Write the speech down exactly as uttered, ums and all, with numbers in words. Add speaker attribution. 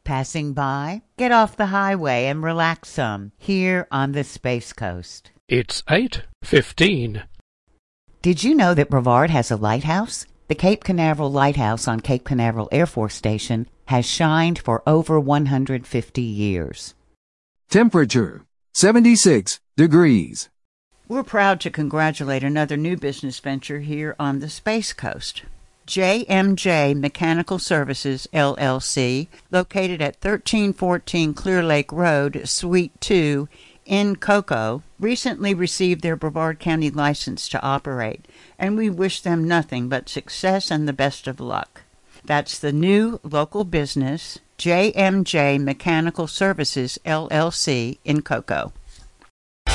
Speaker 1: Passing by? Get off the highway and relax some here on the Space Coast.
Speaker 2: It's eight fifteen.
Speaker 1: Did you know that Brevard has a lighthouse? The Cape Canaveral Lighthouse on Cape Canaveral Air Force Station has shined for over one hundred fifty years.
Speaker 3: Temperature, seventy-six degrees.
Speaker 1: We're proud to congratulate another new business venture here on the Space Coast. J M J Mechanical Services, L L C, located at thirteen fourteen Clear Lake Road, Suite two, in Cocoa, recently received their Brevard County license to operate, and we wish them nothing but success and the best of luck. That's the new local business, J M J Mechanical Services, L L C, in Cocoa.